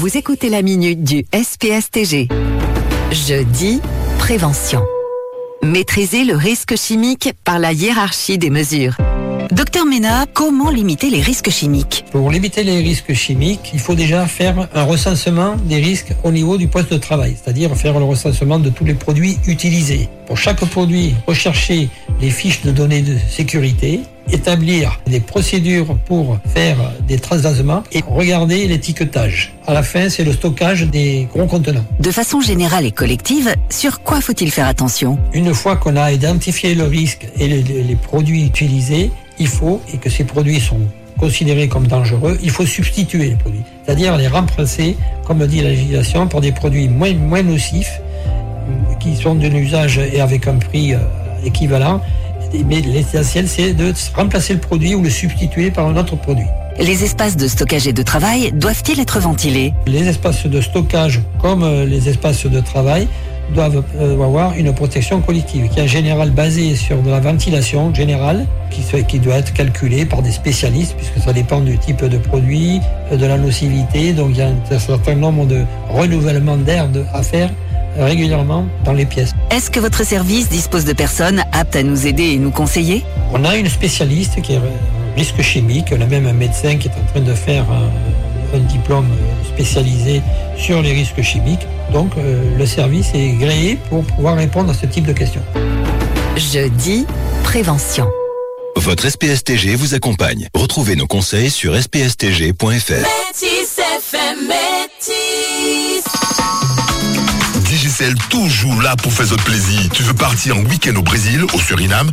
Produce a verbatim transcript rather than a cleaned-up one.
Vous écoutez la minute du S P S T G. Je dis prévention. Maîtriser le risque chimique par la hiérarchie des mesures. Docteur Ménard, comment limiter les risques chimiques? Pour limiter les risques chimiques, il faut déjà faire un recensement des risques au niveau du poste de travail, c'est-à-dire faire le recensement de tous les produits utilisés. Pour chaque produit, rechercher les fiches de données de sécurité, établir des procédures pour faire des transvasements et regarder l'étiquetage. À la fin, c'est le stockage des gros contenants. De façon générale et collective, sur quoi faut-il faire attention? Une fois qu'on a identifié le risque et les, les produits utilisés, il faut, et que ces produits sont considérés comme dangereux, il faut substituer les produits. C'est-à-dire les remplacer, comme dit la législation, par des produits moins, moins nocifs, qui sont d'un usage et avec un prix euh, équivalent. Mais l'essentiel, c'est de remplacer le produit ou le substituer par un autre produit. Les espaces de stockage et de travail doivent-ils être ventilés? Les espaces de stockage, comme les espaces de travail, doivent avoir une protection collective, qui est en général basée sur de la ventilation générale, qui, qui doit être calculée par des spécialistes, puisque ça dépend du type de produit, de la nocivité. Donc il y a un certain nombre de renouvellements d'air à faire régulièrement dans les pièces. Est-ce que votre service dispose de personnes aptes à nous aider et nous conseiller? On a une spécialiste qui est risque chimique, on a même un médecin qui est en train de faire un, un diplôme spécialisé sur les risques chimiques. Donc euh, le service est gréé pour pouvoir répondre à ce type de questions. Je dis prévention. Votre S P S T G vous accompagne. Retrouvez nos conseils sur s p s t g point f r. Métis F M, Métis. Digicel toujours là pour faire votre plaisir. Tu veux partir en week-end au Brésil, au Suriname,